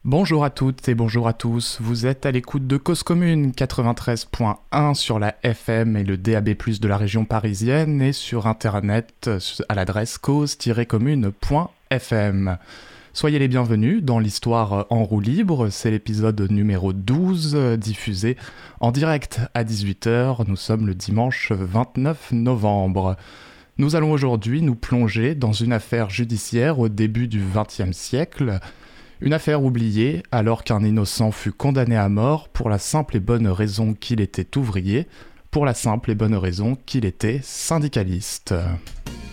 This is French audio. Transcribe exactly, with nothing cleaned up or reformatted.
Bonjour à toutes et bonjour à tous, vous êtes à l'écoute de Cause Commune quatre-vingt-treize point un sur la F M et le D A B plus, de la région parisienne et sur internet à l'adresse cause tiret commune point f m. Soyez les bienvenus dans l'histoire en roue libre, c'est l'épisode numéro douze diffusé en direct à dix-huit heures, nous sommes le dimanche vingt-neuf novembre. Nous allons aujourd'hui nous plonger dans une affaire judiciaire au début du vingtième siècle. Une affaire oubliée alors qu'un innocent fut condamné à mort pour la simple et bonne raison qu'il était ouvrier, pour la simple et bonne raison qu'il était syndicaliste.